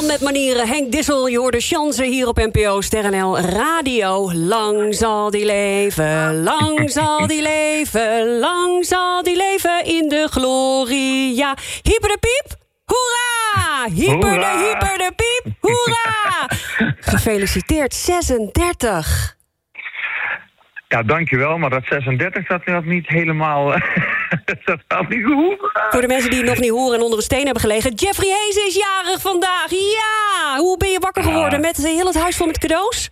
met manieren. Henk Dissel, je hoorde Chance hier op NPO Ster.nl Radio. Lang zal die leven, lang zal die leven, lang zal die leven in de gloria. Hyper de piep, hoera! Hyper de piep, hoera! Gefeliciteerd, 36. Ja, dankjewel, maar dat 36, dat had niet helemaal... dat had niet gehoord. Voor de mensen die het nog niet horen en onder een steen hebben gelegen... Jeffrey Hezen is jarig vandaag, ja! Hoe ben je wakker geworden? Met heel het huis vol met cadeaus?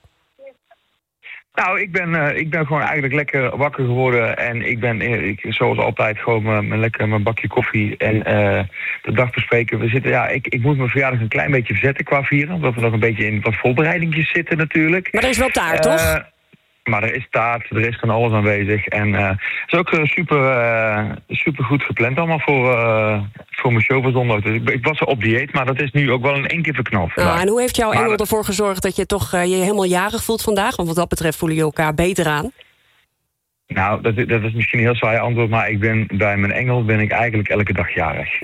Nou, ik ben gewoon eigenlijk lekker wakker geworden. En ik ben, zoals altijd, gewoon mijn bakje koffie en de dag bespreken. We zitten, ik moet mijn verjaardag een klein beetje verzetten qua vieren. Omdat we nog een beetje in wat voorbereidingjes zitten natuurlijk. Maar er is wel taart, toch? Maar er is taart, er is van alles aanwezig. En het is ook super goed gepland allemaal voor mijn show van zondag. Dus ik was op dieet, maar dat is nu ook wel in één keer verknald. En hoe heeft jouw engel ervoor gezorgd dat je toch je helemaal jarig voelt vandaag? Want wat dat betreft voelen je elkaar beter aan. Nou, dat is misschien een heel saai antwoord, maar bij mijn engel ben ik eigenlijk elke dag jarig.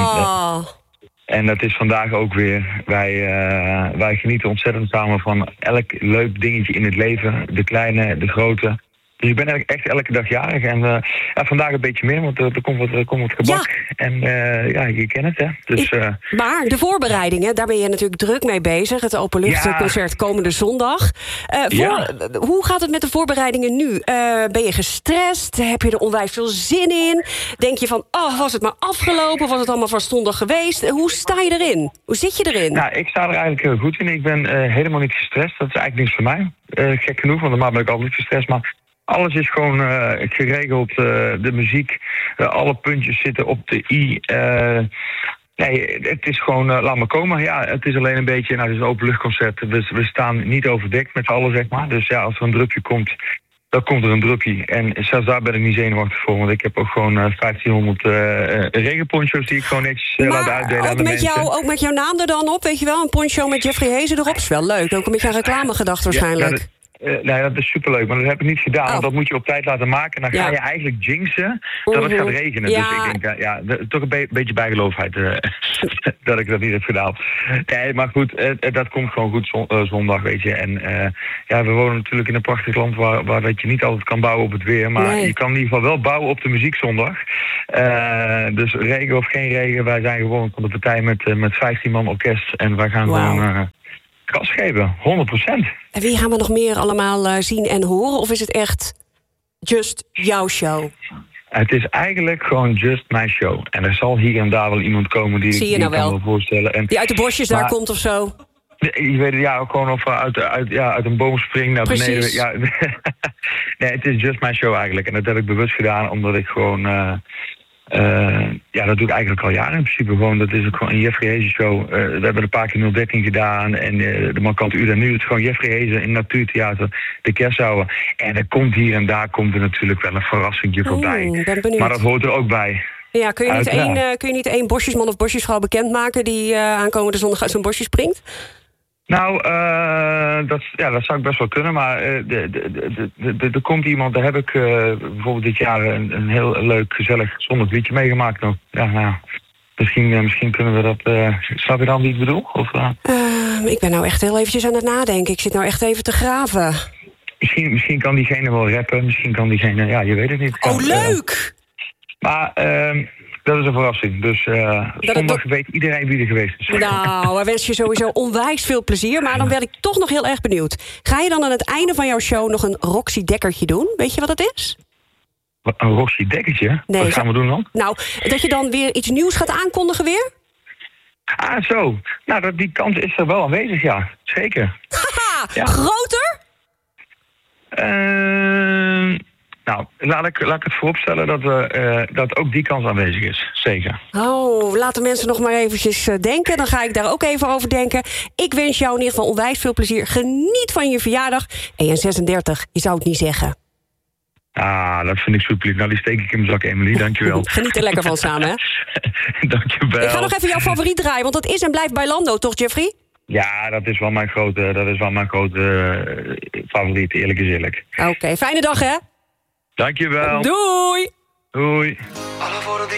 En dat is vandaag ook weer. Wij genieten ontzettend samen van elk leuk dingetje in het leven. De kleine, de grote. Dus ik ben eigenlijk echt elke dag jarig. En vandaag een beetje meer, want er komt wat gebak. Ja. En je kent het, hè. Dus, maar de voorbereidingen, daar ben je natuurlijk druk mee bezig. Het openluchtconcert komende zondag. Hoe gaat het met de voorbereidingen nu? Ben je gestrest? Heb je er onwijs veel zin in? Denk je van, was het maar afgelopen? Was het allemaal van zondag geweest? Hoe sta je erin? Hoe zit je erin? Nou, ik sta er eigenlijk heel goed in. Ik ben helemaal niet gestrest. Dat is eigenlijk niks voor mij. Gek genoeg, want normaal ben ik altijd gestrest. Maar alles is gewoon geregeld. De muziek, alle puntjes zitten op de i. Nee, het is gewoon, laat maar komen. Ja, het is alleen een beetje, het is een openluchtconcert. We staan niet overdekt met z'n allen, zeg maar. Dus ja, als er een drupje komt, dan komt er een drupje. En zelfs daar ben ik niet zenuwachtig voor. Want ik heb ook gewoon 1500 regenponcho's die ik gewoon netjes laat uitdelen aan de mensen. Ook met jouw naam er dan op, weet je wel? Een poncho met Jeffrey Hezen erop. Is wel leuk. Ook een beetje aan reclame gedacht waarschijnlijk. Nee, dat is superleuk, maar dat heb ik niet gedaan. Want dat moet je op tijd laten maken. En dan ga je eigenlijk jinxen dat het gaat regenen. Ja. Dus ik denk, toch een beetje bijgeloofheid dat ik dat niet heb gedaan. Nee, maar goed, dat komt gewoon goed zondag, weet je. En we wonen natuurlijk in een prachtig land waar dat je niet altijd kan bouwen op het weer. Maar je kan in ieder geval wel bouwen op de muziek zondag. Dus regen of geen regen, wij zijn gewoon van de partij met 15 man orkest. En wij gaan gewoon... gas geven, 100%. En wie gaan we nog meer allemaal zien en horen? Of is het echt just jouw show? Het is eigenlijk gewoon just mijn show. En er zal hier en daar wel iemand komen die ik kan me voorstellen. En, die uit de bosjes daar komt of zo? Je weet het, ook gewoon of uit een boom springt naar beneden. Ja, nee, het is just mijn show eigenlijk. En dat heb ik bewust gedaan, omdat ik gewoon... dat doe ik eigenlijk al jaren in principe. Gewoon, dat is ook gewoon een Jeffrey Hezen show. We hebben een paar keer 013 gedaan. En de Markante Uur. En nu is het gewoon Jeffrey Hezen in Natuurtheater. De Kerstouwen. En er komt hier en daar natuurlijk wel een verrassingje voorbij. Maar dat hoort er ook bij. Ja, kun je niet één bosjesman of bosjesvrouw bekendmaken die aankomende zondag uit zo'n bosje springt? Nou, dat zou ik best wel kunnen, maar er komt iemand, daar heb ik bijvoorbeeld dit jaar een heel leuk, gezellig zondag liedje meegemaakt nog. Misschien kunnen we dat... snap je dan wie ik bedoel? Ik ben nou echt heel eventjes aan het nadenken. Ik zit nou echt even te graven. Misschien kan diegene wel rappen, misschien kan diegene... je weet het niet. Leuk! Maar... dat is een verrassing. Dus zondag weet iedereen wie er geweest is. Nou, we wensen je sowieso onwijs veel plezier. Maar dan ben ik toch nog heel erg benieuwd. Ga je dan aan het einde van jouw show nog een Roxy Dekkertje doen? Weet je wat dat is? Een Roxy Dekkertje? Nee, wat gaan we doen dan? Nou, dat je dan weer iets nieuws gaat aankondigen weer? Zo. Nou, die kans is er wel aanwezig, ja. Zeker. Haha, groter? Nou, laat ik het vooropstellen dat ook die kans aanwezig is. Zeker. Laten mensen nog maar eventjes denken. Dan ga ik daar ook even over denken. Ik wens jou in ieder geval onwijs veel plezier. Geniet van je verjaardag. En 36, je zou het niet zeggen. Dat vind ik super lief. Nou, die steek ik in mijn zak, Emily. Dankjewel. Geniet er lekker van samen, hè? Dankjewel. Ik ga nog even jouw favoriet draaien, want dat is en blijft Bailando, toch, Jeffrey? Ja, dat is wel mijn grote favoriet, eerlijk is eerlijk. Oké, fijne dag, hè? Dankjewel. Doei! Doei.